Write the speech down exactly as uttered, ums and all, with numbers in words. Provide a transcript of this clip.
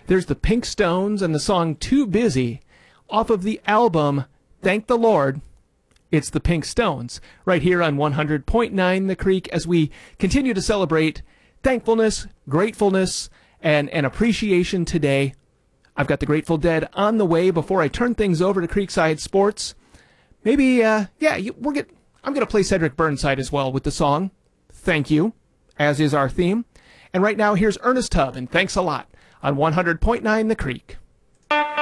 There's the Pink Stones and the song Too Busy off of the album Thank the Lord. It's the Pink Stones right here on one hundred point nine The Creek as we continue to celebrate thankfulness, gratefulness, and, and appreciation today. I've got the Grateful Dead on the way before I turn things over to Creekside Sports. Maybe, uh, yeah, you, we're get, I'm going to play Cedric Burnside as well with the song Thank You, as is our theme. And right now, here's Ernest Tubb and Thanks a Lot on one hundred point nine The Creek.